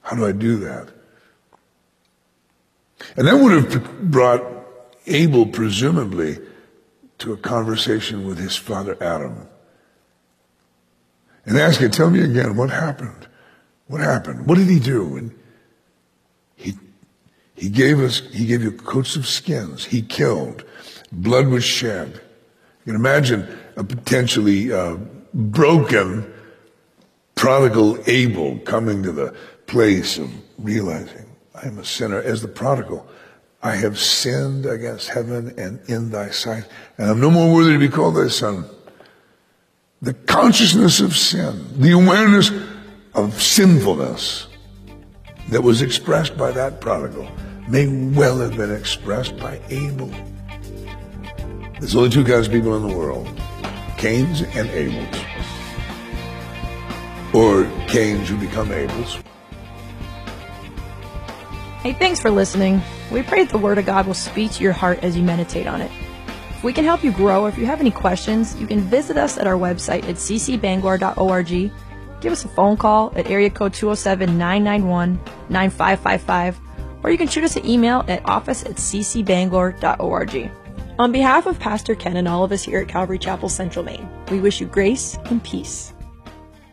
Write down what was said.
How do I do that? And that would have brought Abel, presumably, to a conversation with his father Adam. And ask him, tell me again, what happened? What happened? What did he do? And he gave you coats of skins. He killed. Blood was shed. You can imagine a potentially broken prodigal Abel coming to the place of realizing, I am a sinner. As the prodigal, I have sinned against heaven and in thy sight, and I'm no more worthy to be called thy son. The consciousness of sin, the awareness of sinfulness that was expressed by that prodigal may well have been expressed by Abel. There's only two kinds of people in the world, Cains and Abels. Or Cains who become Abels. Hey, thanks for listening. We pray that the Word of God will speak to your heart as you meditate on it. If we can help you grow, or if you have any questions, you can visit us at our website at ccbangor.org. Give us a phone call at area code 207-991-9555, or you can shoot us an email at office@ccbangor.org. On behalf of Pastor Ken and all of us here at Calvary Chapel Central Maine, we wish you grace and peace.